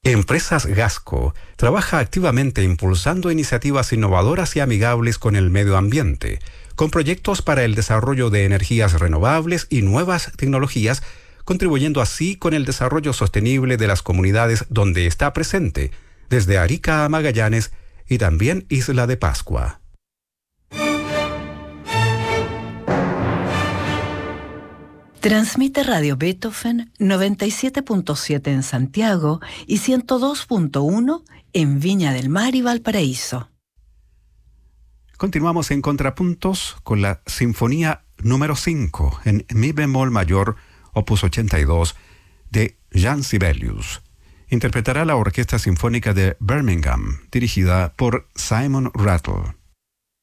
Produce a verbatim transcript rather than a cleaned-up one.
Empresas Gasco trabaja activamente impulsando iniciativas innovadoras y amigables con el medio ambiente, con proyectos para el desarrollo de energías renovables y nuevas tecnologías, contribuyendo así con el desarrollo sostenible de las comunidades donde está presente, desde Arica a Magallanes y también Isla de Pascua. Transmite Radio Beethoven noventa y siete punto siete en Santiago y ciento dos punto uno en Viña del Mar y Valparaíso. Continuamos en Contrapuntos con la Sinfonía número cinco en Mi bemol mayor, opus ochenta y dos, de Jean Sibelius. Interpretará la Orquesta Sinfónica de Birmingham, dirigida por Simon Rattle.